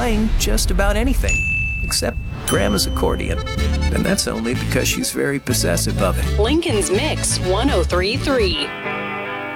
trying just about anything, except Grandma's accordion. And that's only because she's very possessive of it. Lincoln's Mix 1033.